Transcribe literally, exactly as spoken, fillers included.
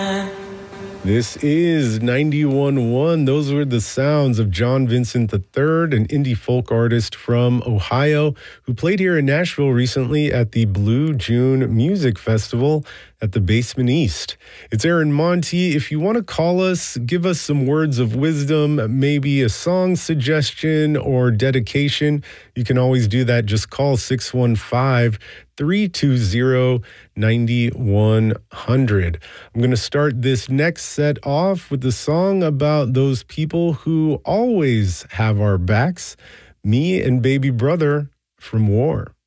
This is ninety-one point one. Those were the sounds of John Vincent the third, an indie folk artist from Ohio who played here in Nashville recently at the Blue June Music Festival at the Basement East. It's Aaron Monty. If you want to call us, give us some words of wisdom, maybe a song suggestion or dedication, you can always do that. Just call six one five, three two zero, nine one zero zero. I'm going to start this next set off with a song about those people who always have our backs, me and baby brother from War.